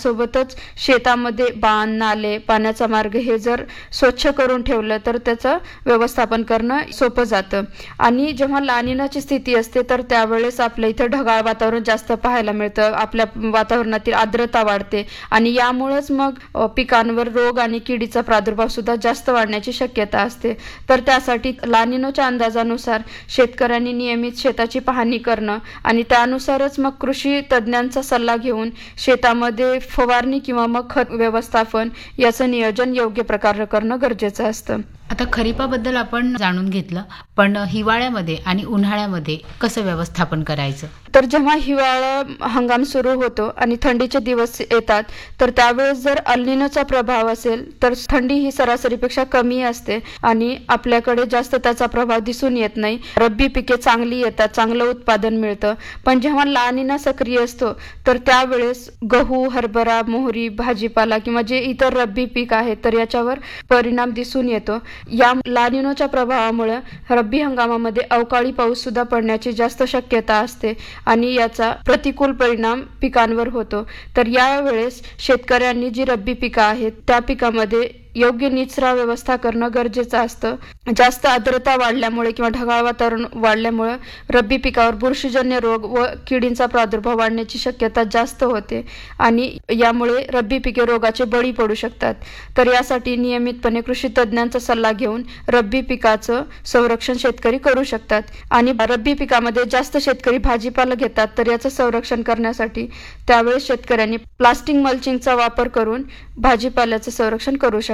यासोबतच शेतामध्ये बांध, नाले, पाण्याचा मार्ग हे जर स्वच्छ करून ठेवलं तर त्याचं व्यवस्थापन करणं सोपं जातं. आणि जेव्हा लानिनाची स्थिती असते तर त्यावेळेस आपल्या इथं ढगाळ वातावरण जास्त पाहायला मिळतं, आपल्या वातावरणातील आर्द्रता वाढते आणि यामुळेच मग पिकांवर रोग आणि किडीचा प्रादुर्भाव सुद्धा जास्त वाढण्याची शक्यता असते. तर त्यासाठी लानिनोच्या अंदाजानुसार शेतकऱ्यांनी नियमित शेताची पाहणी करणं आणि त्यानुसारच मग कृषी तज्ज्ञांचा सल्ला घेऊन शेतामध्ये फवारणी किंवा मग खत व्यवस्थापन याचं नियोजन योग्य प्रकारे करणं गरजेचं असतं. आता खरीपाबद्दल आपण जाणून घेतलं, पण हिवाळ्यामध्ये आणि उन्हाळ्यामध्ये कसं व्यवस्थापन करायचं? तर जेव्हा हिवाळा हंगाम सुरू होतो आणि थंडीचे दिवस येतात तर त्यावेळेस जर अल निनोचा प्रभाव असेल तर थंडी ही सरासरीपेक्षा कमी असते आणि आपल्याकडे जास्त त्याचा प्रभाव दिसून येत नाही. रब्बी पिके चांगली येतात, चांगलं उत्पादन मिळतं. पण जेव्हा ला निना सक्रिय असतो तर त्यावेळेस गहू, हरभरा, मोहरी, भाजीपाला किंवा जे इतर रब्बी पीक आहेत तर याच्यावर परिणाम दिसून येतो. या ला निनोच्या प्रभावामुळे रब्बी हंगामामध्ये अवकाळी पाऊस सुद्धा पडण्याची जास्त शक्यता असते आणि याचा प्रतिकूल परिणाम पिकांवर होतो. तर यावेळेस शेतकऱ्यांनी जी रब्बी पिकं आहेत त्या पिकामध्ये योग्य निचरा व्यवस्था करणं गरजेचं असतं. जास्त आर्द्रता वाढल्यामुळे किंवा ढगाळ वातावरण वाढल्यामुळे रब्बी पिकावर बुरशीजन्य रोग व किडींचा प्रादुर्भाव वाढण्याची शक्यता जास्त होते आणि यामुळे रब्बी पिके रोगाचे बळी पडू शकतात. तर यासाठी नियमितपणे कृषी तज्ज्ञांचा सल्ला घेऊन रब्बी पिकाचं संरक्षण शेतकरी करू शकतात. आणि रब्बी पिकामध्ये जास्त शेतकरी भाजीपाला घेतात तर याचं संरक्षण करण्यासाठी त्यावेळेस शेतकऱ्यांनी प्लास्टिक मल्चिंगचा वापर करून भाजीपाल्याचं संरक्षण करू शकतात.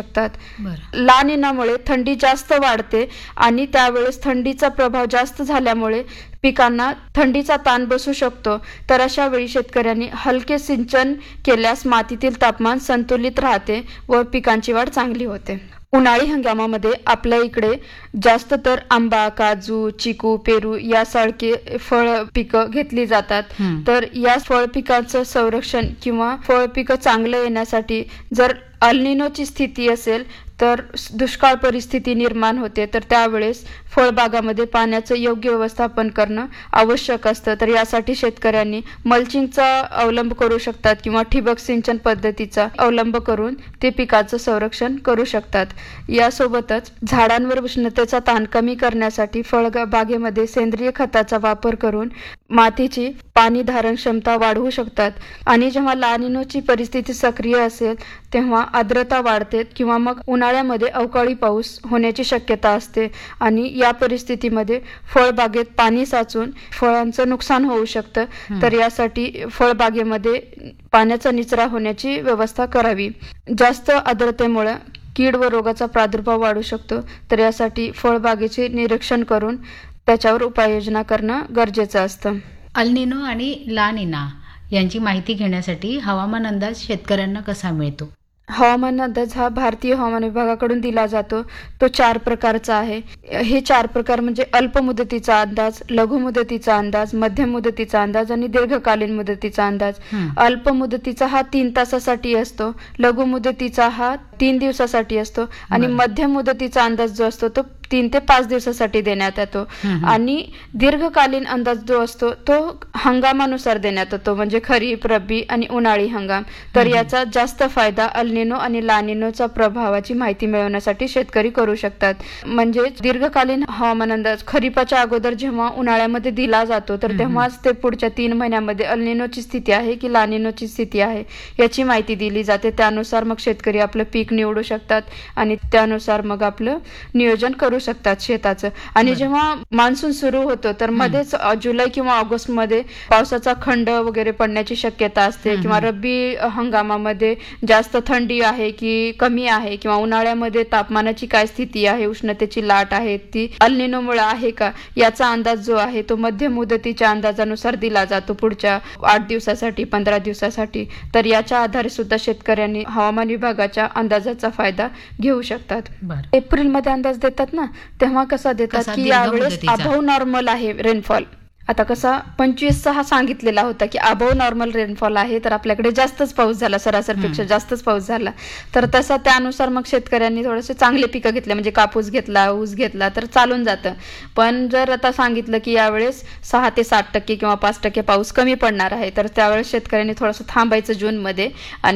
ला निनामुळे थंडी जास्त वाढते आणि त्यावेळेस थंडीचा प्रभाव जास्त झाल्यामुळे पिकांना थंडीचा ताण बसू शकतो. तर अशा वेळी शेतकऱ्यांनी हलके सिंचन केल्यास मातीतील तापमान संतुलित राहते व पिकांची वाढ चांगली होते. उन्हाळी हंगामामध्ये आपल्या इकडे जास्त तर आंबा, काजू, चिकू, पेरू यासारखे फळ पिकं घेतली जातात. तर या फळ पिकांचं संरक्षण किंवा फळ पिकं चांगलं येण्यासाठी जर अल निनोची स्थिती असेल तर दुष्काळ परिस्थिती निर्माण होते. तर त्यावेळेस फळबागामध्ये पाण्याचं योग्य व्यवस्थापन करणं आवश्यक असतं. तर यासाठी शेतकऱ्यांनी मल्चिंगचा अवलंब करू शकतात किंवा ठिबक सिंचन पद्धतीचा अवलंब करून ते पिकाचं संरक्षण करू शकतात. यासोबतच झाडांवर उष्णतेचा ताण कमी करण्यासाठी फळबागेमध्ये सेंद्रिय खताचा वापर करून मातीची पाणी धारण क्षमता वाढवू शकतात. आणि जेव्हा ला निनोची परिस्थिती सक्रिय असेल तेव्हा आर्द्रता वाढते किंवा मग उन्हाळ्यामध्ये अवकाळी पाऊस होण्याची शक्यता असते आणि या परिस्थितीमध्ये फळबागेत पाणी साचून फळांचं नुकसान होऊ शकतं. तर यासाठी फळबागेमध्ये पाण्याचा निचरा होण्याची व्यवस्था करावी. जास्त आर्द्रतेमुळे कीड व रोगाचा प्रादुर्भाव वाढू शकतो. तर यासाठी फळबागेचे निरीक्षण करून त्याच्यावर उपाययोजना करणं गरजेचं असतं. अल निनो आणि ला निना यांची माहिती घेण्यासाठी हवामान अंदाज शेतकऱ्यांना कसा मिळतो? हवामान अंदाज हा भारतीय हवामान विभागाकडून दिला जातो. तो 4 प्रकारचा आहे. हे 4 प्रकार म्हणजे अल्प मुदतीचा अंदाज, लघु मुदतीचा अंदाज, मध्यम मुदतीचा अंदाज आणि दीर्घकालीन मुदतीचा अंदाज. अल्प मुदतीचा हा 3 तासासाठी असतो, लघु मुदतीचा हा 3 दिवसासाठी असतो आणि मध्यम मुदतीचा अंदाज जो असतो तो 3 ते 5 दिवसासाठी देण्यात येतो. आणि दीर्घकालीन अंदाज जो असतो तो हंगामानुसार देण्यात येतो, म्हणजे खरीप, रब्बी आणि उन्हाळी हंगाम. तर याचा जास्त फायदा अल निनो आणि ला निनोचा प्रभावाची माहिती मिळवण्यासाठी शेतकरी करू शकतात. म्हणजे दीर्घकालीन हवामान अंदाज खरीपाच्या अगोदर जेव्हा उन्हाळ्यामध्ये दिला जातो तर तेव्हाच ते पुढच्या 3 महिन्यामध्ये अल निनोची स्थिती आहे की ला निनोची स्थिती आहे याची माहिती दिली जाते. त्यानुसार मग शेतकरी आपलं पीक निवडू शकतात आणि त्यानुसार मग आपलं नियोजन करू शकतात शेताचं. आणि जेव्हा मान्सून सुरू होतो तर मध्येच जुलै किंवा ऑगस्ट मध्ये पावसाचा खंड वगैरे पडण्याची शक्यता असते किंवा रब्बी हंगामामध्ये जास्त थंडी आहे की कमी आहे किंवा उन्हाळ्यामध्ये तापमानाची काय स्थिती आहे, उष्णतेची लाट आहे ती अल निनोमुळे आहे का याचा अंदाज जो आहे तो मध्यम मुदतीच्या अंदाजानुसार दिला जातो पुढच्या 8 दिवसासाठी 15 दिवसासाठी. तर याच्या आधारे सुद्धा शेतकऱ्यांनी हवामान विभागाच्या अंदाजाचा फायदा घेऊ शकतात. एप्रिलमध्ये अंदाज देतात ना तेव्हा कसा देतात की यावेळेस अबव्ह नॉर्मल आहे रेनफॉल. आता कसा 25 सांगितलेला होता की अबव्ह नॉर्मल रेनफॉल आहे तर आपल्याकडे जास्तच पाऊस झाला, सरासरीपेक्षा जास्तच पाऊस झाला. तर तसा त्यानुसार मग शेतकऱ्यांनी थोडेसे चांगले पिकं घेतले, म्हणजे कापूस घेतला, ऊस घेतला तर चालून जातं. पण जर आता सांगितलं की यावेळेस 6 ते 7% किंवा 5% पाऊस कमी पडणार आहे तर त्यावेळेस शेतकऱ्यांनी थोडंसं थांबायचं जूनमध्ये आणि